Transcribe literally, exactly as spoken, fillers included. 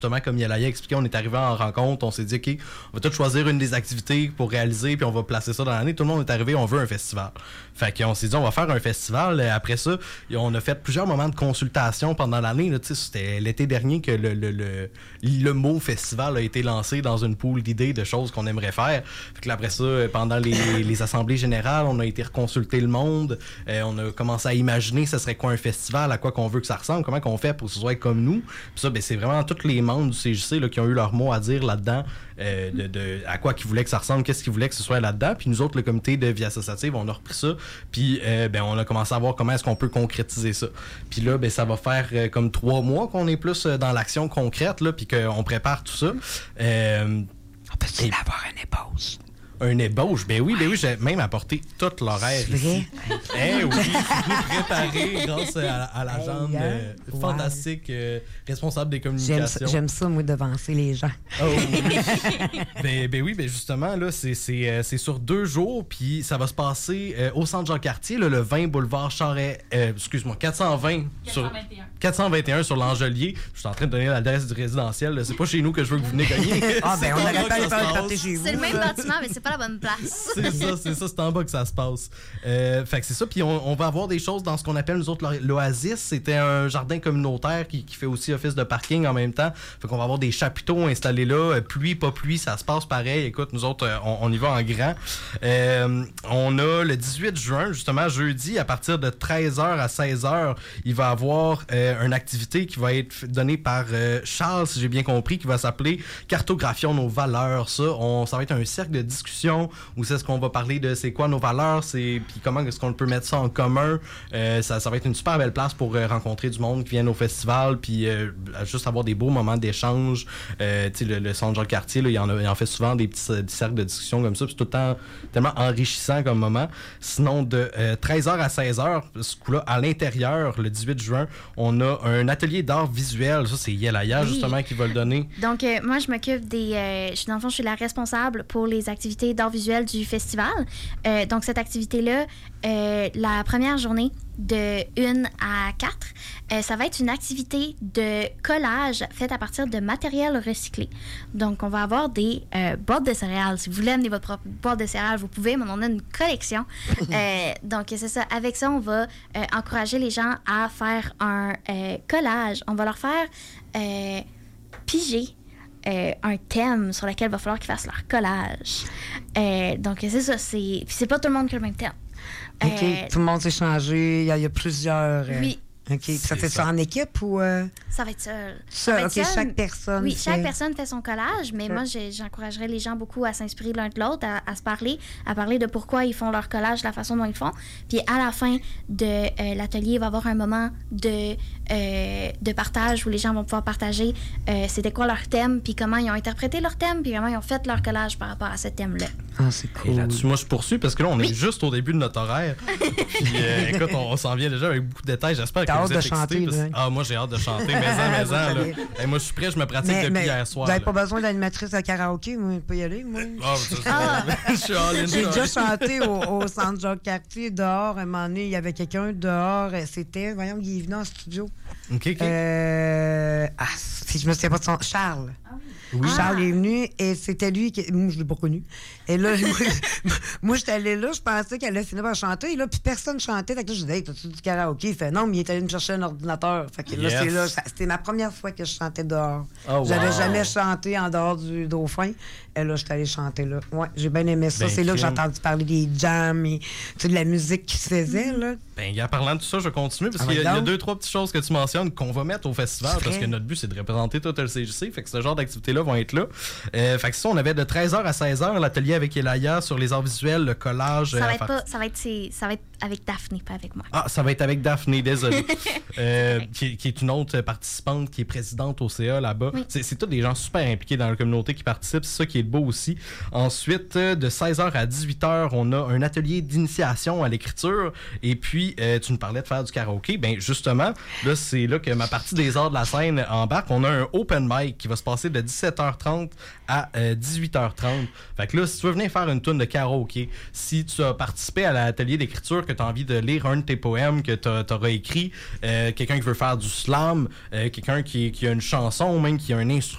Justement, comme Yelaya expliquait, on est arrivé en rencontre, on s'est dit, OK, on va tous choisir une des activités pour réaliser, puis on va placer ça dans l'année. Tout le monde est arrivé, on veut un festival. Fait qu'on s'est dit, on va faire un festival. Après ça, on a fait plusieurs moments de consultation pendant l'année. Là, c'était l'été dernier que le, le, le, le mot festival a été lancé dans une pool d'idées de choses qu'on aimerait faire. Fait que là, après ça, pendant les, les assemblées générales, on a été reconsulter le monde. Euh, on a commencé à imaginer ce serait quoi un festival, à quoi qu'on veut que ça ressemble, comment qu'on fait pour que ce soit comme nous. Puis ça, ben, c'est vraiment tous les membres du C J C là, qui ont eu leur mot à dire là-dedans, euh, de, de, à quoi qu'ils voulaient que ça ressemble, qu'est-ce qu'ils voulaient que ce soit là-dedans. Puis nous autres, le comité de vie associative, on a repris ça, puis euh, ben, on a commencé à voir comment est-ce qu'on peut concrétiser ça. Puis là, ben, ça va faire euh, comme trois mois qu'on est plus euh, dans l'action concrète, là, puis qu'on prépare tout ça. Euh, on peut-il et... avoir une ébauche? Un ébauche, ben oui, ben oui, j'ai même apporté tout l'horaire ici. Eh oui, je suis venu préparer grâce à, à la jambe hey, euh, wow. fantastique, euh, responsable des communications. J'aime, j'aime ça, moi, devancer les gens. Oh oui. ben, ben oui, ben justement, là, c'est, c'est, euh, c'est sur deux jours, puis ça va se passer euh, au centre Jean-Cartier, là, le vingt boulevard Charest, euh, excuse-moi, quatre cent vingt sur quatre cent vingt et un sur l'Angelier. Je suis en train de donner l'adresse du résidentiel, là. C'est pas chez nous que je veux que vous venez gagner. Ah ben, on aurait pas le faire chez vous. C'est le même bâtiment, mais c'est pas la bonne place. C'est ça, c'est ça, c'est en bas que ça se passe. Euh, fait que c'est ça, puis on, on va avoir des choses dans ce qu'on appelle, nous autres, l'Oasis. C'était un jardin communautaire qui, qui fait aussi office de parking en même temps. Fait qu'on va avoir des chapiteaux installés là. Pluie, pas pluie, ça se passe pareil. Écoute, nous autres, on, on y va en grand. Euh, on a le dix-huit juin, justement, jeudi, à partir de treize heures à seize heures, il va y avoir euh, une activité qui va être donnée par euh, Charles, si j'ai bien compris, qui va s'appeler Cartographions nos valeurs. Ça, on, ça va être un cercle de discussion où c'est ce qu'on va parler de c'est quoi nos valeurs, c'est puis comment est-ce qu'on peut mettre ça en commun. Euh, ça, ça va être une super belle place pour euh, rencontrer du monde qui vient au festival, puis euh, juste avoir des beaux moments d'échange. Euh, tu sais, le, le centre Jean-Cartier, là, il, en a, il en fait souvent des petits des cercles de discussion comme ça, puis c'est tout le temps tellement enrichissant comme moment. Sinon, de euh, treize heures à seize heures, ce coup-là, à l'intérieur, le dix-huit juin, on a un atelier d'art visuel. Ça, c'est Yelaya, oui. justement, qui va le donner. Donc, euh, moi, je m'occupe des... Euh, je suis, dans le fond, je suis la responsable pour les activités d'art visuel du festival. Euh, donc, cette activité-là, euh, la première journée, de une à quatre, euh, ça va être une activité de collage faite à partir de matériel recyclé. Donc, on va avoir des euh, boîtes de céréales. Si vous voulez amener votre propre boîte de céréales, vous pouvez, mais on a une collection. euh, donc, c'est ça. Avec ça, on va euh, encourager les gens à faire un euh, collage. On va leur faire euh, piger Euh, un thème sur lequel il va falloir qu'ils fassent leur collage. Euh, donc, c'est ça. C'est... Puis c'est pas tout le monde qui a le même thème. OK. Euh, tout le monde s'est changé. Il y a, il y a plusieurs... Euh... Oui. OK. Ça fait ça en équipe ou... Euh... Ça va être seul. Ça, va être OK. seul. Chaque personne Oui, fait... chaque personne fait son collage, mais okay. moi, j'ai, j'encouragerais les gens beaucoup à s'inspirer l'un de l'autre, à, à se parler, à parler de pourquoi ils font leur collage, la façon dont ils le font. Puis à la fin de euh, l'atelier, il va y avoir un moment de, euh, de partage où les gens vont pouvoir partager euh, c'était quoi leur thème, puis comment ils ont interprété leur thème, puis comment ils ont fait leur collage par rapport à ce thème-là. Ah, c'est cool. Et là-dessus, moi, je poursuis parce que là, on oui. est juste au début de notre horaire. Puis, euh, écoute, on, on s'en vient déjà avec beaucoup de détails. J'espère T'as que hâte vous êtes de chanter, excités. Parce... Ah, moi, j'ai hâte de chanter. Maison, maison, là. Hey, moi, je suis prêt, je me pratique mais, depuis mais hier soir. Vous n'avez là. pas besoin d'animatrice de karaoké, moi, je peux y aller, moi. Ah, ça, ah. Je suis all-in. J'ai déjà chanté au, au centre Jean-Cartier, dehors. À un moment donné, il y avait quelqu'un dehors. C'était, voyons, il est venu en studio. OK, OK. Euh, ah, si je me souviens pas de son... Charles. Ah oui. Oui. Charles ah. est venu et c'était lui qui... Moi, je l'ai pas connu. Et là, moi, moi j'étais allée là, je pensais qu'elle allait finir par chanter. Et là, puis personne chantait. Fait que là, je disais, hey, t'as-tu du karaoké? Il fait non, mais il est allé me chercher un ordinateur. Fait que là, yes. c'est là, ça, c'était ma première fois que je chantais dehors. Oh, J'avais wow. jamais chanté en dehors du Dauphin. Et là, j'étais allée chanter là. Ouais, j'ai bien aimé ça. Ben, c'est là que j'ai entendu parler des jams et tu sais, de la musique qui se faisait, là. Ben, en parlant de tout ça, je vais continuer parce ah, qu'il y a, y a deux, trois petites choses que tu mentionnes qu'on va mettre au festival parce que notre but, c'est de représenter tout le C J C. Fait que ce genre d'activités-là vont être là. Euh, fait que ça, on avait de treize heures à seize heures l'atelier avec Yelaya sur les arts visuels, le collage. Ça va, euh, être, pas, ça va, être, ça va être avec Daphné, pas avec moi. Ah, ça va être avec Daphné, désolé. euh, qui, qui est une autre participante qui est présidente au C A là-bas. Oui. C'est, c'est tous des gens super impliqués dans la communauté qui participent. C'est ça qui est beau aussi. Ensuite, de seize heures à dix-huit heures, on a un atelier d'initiation à l'écriture. Et puis, euh, tu nous parlais de faire du karaoké. Ben justement, là, c'est là que ma partie des arts de la scène embarque. On a un open mic qui va se passer de dix-sept heures trente à euh, dix-huit heures trente. Fait que là, si tu veux venir faire une toune de karaoké, si tu as participé à l'atelier d'écriture, que tu as envie de lire un de tes poèmes que tu auras écrit, euh, quelqu'un qui veut faire du slam, euh, quelqu'un qui, qui a une chanson, même qui a un instrument